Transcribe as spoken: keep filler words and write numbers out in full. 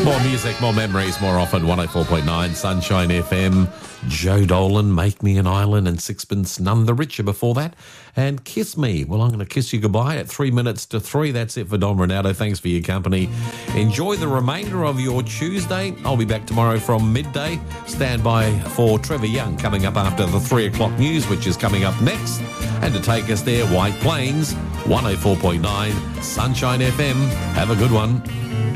More music, more memories, more often. one oh four point nine Sunshine F M. Joe Dolan, Make Me an Island, and Sixpence None the Richer before that. And Kiss Me. Well, I'm going to kiss you goodbye at three minutes to three. That's it for Don Ronaldo. Thanks for your company. Enjoy the remainder of your Tuesday. I'll be back tomorrow from midday. Stand by for Trevor Young coming up after the three o'clock news, which is coming up next. And to take us there, White Plains, one oh four point nine Sunshine F M. Have a good one.